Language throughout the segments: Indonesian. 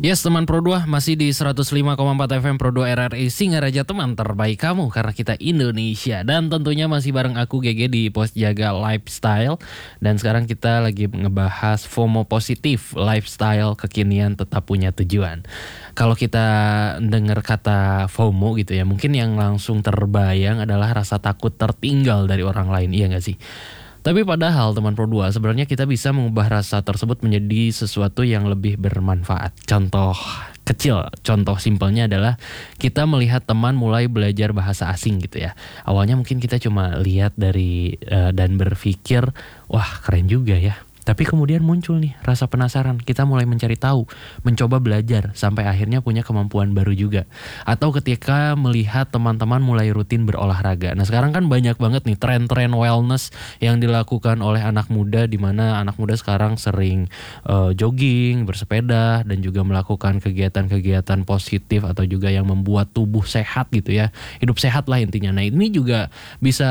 Yes, teman Pro 2 masih di 105,4 FM Pro 2 RRI Singaraja, teman terbaik kamu karena kita Indonesia. Dan tentunya masih bareng aku GG di Pos Jaga Lifestyle. Dan sekarang kita lagi ngebahas FOMO positif, lifestyle kekinian tetap punya tujuan. Kalau kita dengar kata FOMO gitu ya, mungkin yang langsung terbayang adalah rasa takut tertinggal dari orang lain, iya gak sih? Tapi padahal teman Pro 2 sebenarnya kita bisa mengubah rasa tersebut menjadi sesuatu yang lebih bermanfaat. Contoh kecil, contoh simpelnya adalah kita melihat teman mulai belajar bahasa asing gitu ya. Awalnya mungkin kita cuma lihat dari dan berpikir, wah keren juga ya. Tapi kemudian muncul nih rasa penasaran, kita mulai mencari tahu, mencoba belajar, sampai akhirnya punya kemampuan baru juga. Atau ketika melihat teman-teman mulai rutin berolahraga. Nah sekarang kan banyak banget nih tren-tren wellness yang dilakukan oleh anak muda, di mana anak muda sekarang sering jogging, bersepeda, dan juga melakukan kegiatan-kegiatan positif atau juga yang membuat tubuh sehat gitu ya. Hidup sehat lah intinya. Nah ini juga bisa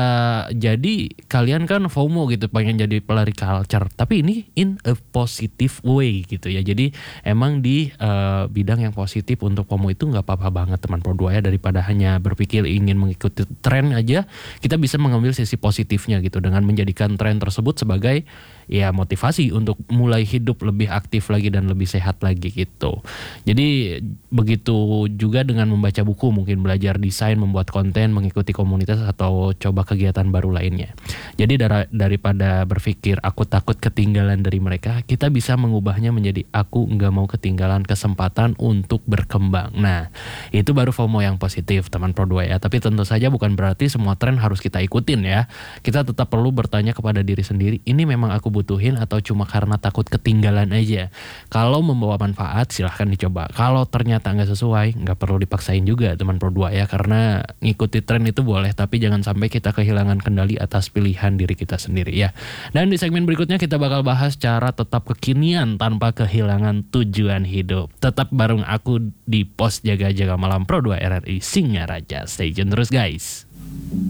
jadi kalian kan FOMO gitu, pengen jadi pelari culture. Tapi ini in a positive way gitu ya. Jadi emang di bidang yang positif untuk FOMO itu gak apa-apa banget teman Pro 2 ya. Daripada hanya berpikir ingin mengikuti tren aja, kita bisa mengambil sisi positifnya gitu, dengan menjadikan tren tersebut sebagai ya motivasi untuk mulai hidup lebih aktif lagi dan lebih sehat lagi gitu. Jadi begitu juga dengan membaca buku, mungkin belajar desain, membuat konten, mengikuti komunitas atau coba kegiatan baru lainnya. Jadi daripada berpikir aku takut ketinggalan dari mereka, kita bisa mengubahnya menjadi aku nggak mau ketinggalan kesempatan untuk berkembang. Nah itu baru FOMO yang positif teman Pro 2 ya. Tapi tentu saja bukan berarti semua tren harus kita ikutin ya. Kita tetap perlu bertanya kepada diri sendiri, ini memang aku butuhin atau cuma karena takut ketinggalan aja. Kalau membawa manfaat silahkan dicoba. Kalau ternyata nggak sesuai, nggak perlu dipaksain juga teman Pro 2 ya. Karena ngikuti tren itu boleh, tapi jangan sampai kita kehilangan kendali atas pilihan diri kita sendiri ya. Dan di segmen berikutnya kita bakal bahas cara tetap kekinian tanpa kehilangan tujuan hidup. Tetap bareng aku di Pos Jaga-Jaga Malam Pro 2 RRI Singaraja. Stay tune terus guys.